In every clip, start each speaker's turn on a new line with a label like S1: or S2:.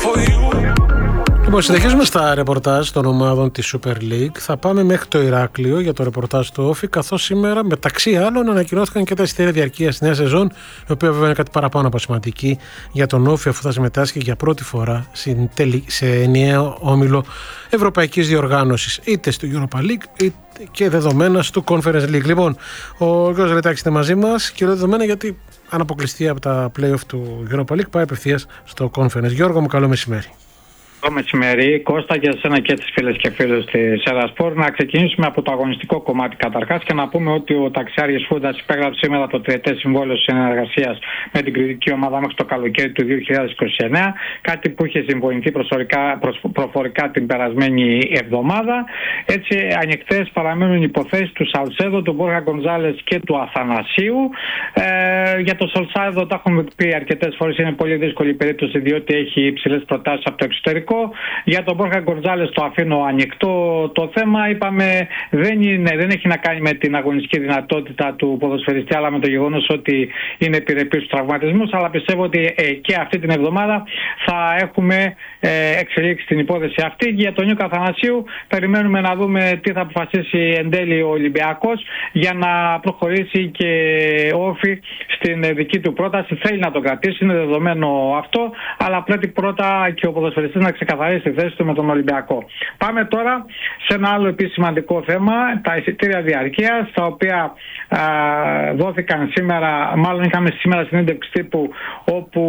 S1: Λοιπόν, συνεχίζουμε στα ρεπορτάζ των ομάδων της Super League. Θα πάμε μέχρι το Ηράκλειο για το ρεπορτάζ του Όφη, καθώς σήμερα μεταξύ άλλων ανακοινώθηκαν και τα εισιτήρια διαρκείας στη νέα σεζόν, η οποία βέβαια είναι κάτι παραπάνω από σημαντική για τον Όφη, αφού θα συμμετάσχει για πρώτη φορά σε ενιαίο όμιλο ευρωπαϊκής διοργάνωσης, είτε στο Europa League είτε και δεδομένα στο Conference League. Λοιπόν, ο Γιώργος Ρετάκης είναι μαζί μας και λέω δεδομένα γιατί αν αποκλειστεί από τα play-off του Europa League πάει απευθείας στο Conference. Γιώργο μου, καλό μεσημέρι.
S2: Καλό μεσημέρι, Κώστα, και εσένα και τις φίλες και φίλους της Ερασπορ. Να ξεκινήσουμε από το αγωνιστικό κομμάτι καταρχάς και να πούμε ότι ο Ταξιάριες Φούντας υπέγραψε σήμερα το τριετές συμβόλαιο συνεργασίας με την κριτική ομάδα μέχρι το καλοκαίρι του 2029. Κάτι που είχε συμφωνηθεί προφορικά την περασμένη εβδομάδα. Έτσι, ανοιχτές παραμένουν υποθέσεις του Σαλσέδο, του Μπόργα Γκονζάλες και του Αθανασίου. Για το Σαλσέδο, τα έχουμε πει αρκετές φορές, είναι πολύ δύσκολη η περίπτωση διότι έχει υψηλές προτάσεις από το εξωτερικό. Για τον Μπόργα Γκονζάλες το αφήνω ανοιχτό το θέμα. Είπαμε δεν έχει να κάνει με την αγωνιστική δυνατότητα του ποδοσφαιριστή, αλλά με το γεγονός ότι είναι επιρρεπής στους τραυματισμούς. Αλλά πιστεύω ότι και αυτή την εβδομάδα θα έχουμε εξελίξει την υπόθεση αυτή. Για τον Νίκο Αθανασίου περιμένουμε να δούμε τι θα αποφασίσει εν τέλει ο Ολυμπιακός για να προχωρήσει και ο Όφη στην δική του πρόταση. Θέλει να τον κρατήσει, είναι δεδομένο αυτό, αλλά πρέπει πρώτα και ο ποδοσφαιριστής να ξεκαθαρίσει τη θέση του με τον Ολυμπιακό. Πάμε τώρα σε ένα άλλο επίσης σημαντικό θέμα, τα εισιτήρια διαρκείας, τα οποία δόθηκαν σήμερα, μάλλον είχαμε σήμερα συνέντευξη τύπου, όπου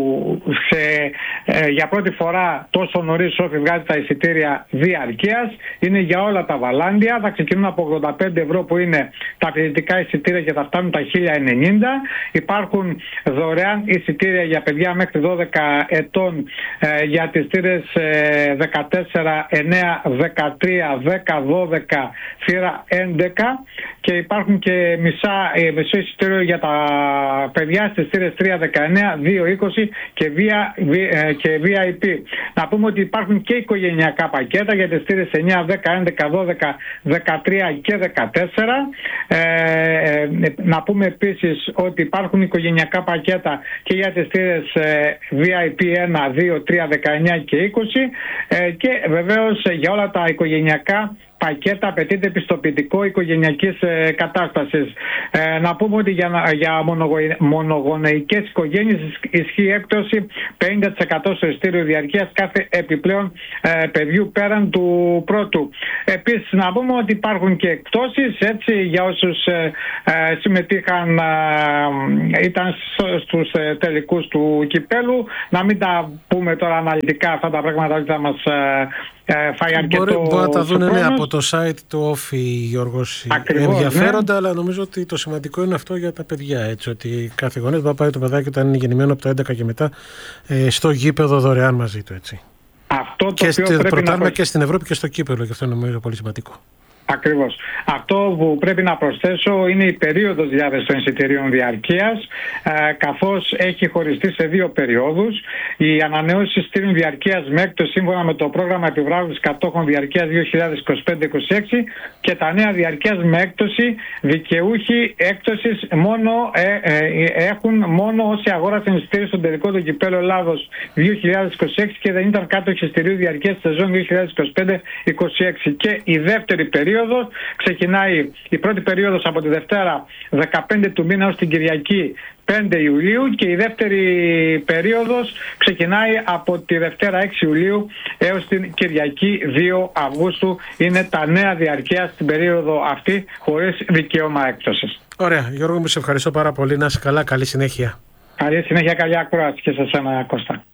S2: για πρώτη φορά τόσο νωρίς Όφη βγάζει τα εισιτήρια διαρκείας. Είναι για όλα τα βαλάντια, θα ξεκινούν από 85 ευρώ που είναι τα φοιτητικά εισιτήρια και θα φτάνουν τα 1090. Υπάρχουν δωρεάν εισιτήρια για παιδιά μέχρι 12 ετών για τις θύρες 14, 9, 13, 10, 12, θύρα 11, και υπάρχουν και μισό εισιτήριο για τα παιδιά στις θύρες 3, 19, 2, 20 και VIP. Να πούμε ότι υπάρχουν και οικογενειακά πακέτα για τις θύρες 9, 10, 11, 12, 13 και 14. Να πούμε επίσης ότι υπάρχουν οικογενειακά πακέτα και για τις θύρες VIP 1, 2, 3, 19 και 20, και βεβαίως για όλα τα οικογενειακά πακέτα απαιτείται πιστοποιητικό οικογενειακής κατάστασης. Να πούμε ότι για μονογονεϊκές οικογένειες ισχύει έκπτωση 50% στο εισιτήριο διαρκείας κάθε επιπλέον παιδιού πέραν του πρώτου. Επίσης να πούμε ότι υπάρχουν και εκπτώσεις, έτσι, για όσους συμμετείχαν, ήταν στους τελικούς του κυπέλου. Να μην τα πούμε τώρα αναλυτικά αυτά τα πράγματα, ότι θα μας φάει αρκετό.
S1: Μπορεί να τα δουν από το site του Όφη, Γιώργος, ενδιαφέροντα, ναι. Αλλά νομίζω ότι το σημαντικό είναι αυτό για τα παιδιά, έτσι, ότι κάθε γονέας μπορεί να πάει το παιδάκι όταν είναι γεννημένο από το 11 και μετά στο γήπεδο δωρεάν μαζί του, έτσι.
S2: Αυτό το
S1: και
S2: οποίο
S1: πρωτάρμα και στην Ευρώπη και στο κύπελο, και αυτό νομίζω πολύ σημαντικό.
S2: Ακριβώς. Αυτό που πρέπει να προσθέσω είναι η περίοδος διάθεσης των εισιτηρίων διαρκείας, καθώς έχει χωριστεί σε δύο περιόδους. Η ανανέωση εισιτηρίων διαρκείας με έκπτωση σύμφωνα με το πρόγραμμα επιβράβευσης κατόχων διαρκείας 2025-26 και τα νέα διαρκείας με έκπτωση. Δικαιούχοι έκπτωσης έχουν μόνο όσοι αγόρασαν εισιτήριο στον τελικό του κυπέλλου Ελλάδος 2026 και δεν ήταν κάτοχοι εισιτηρίου διαρκείας στη σεζόν 2025-26. Και η δεύτερη περίοδος ξεκινάει, η πρώτη περίοδος από τη Δευτέρα 15 του μήνα ως την Κυριακή 5 Ιουλίου και η δεύτερη περίοδος ξεκινάει από τη Δευτέρα 6 Ιουλίου έως την Κυριακή 2 Αυγούστου. Είναι τα νέα διαρκεία στην περίοδο αυτή χωρίς δικαίωμα έκπτωσης.
S1: Ωραία, Γιώργο μου, σε ευχαριστώ πάρα πολύ. Να είσαι καλά, καλή συνέχεια.
S2: Καλή συνέχεια, καλή ακρόαση και σε εσένα, Κώστα.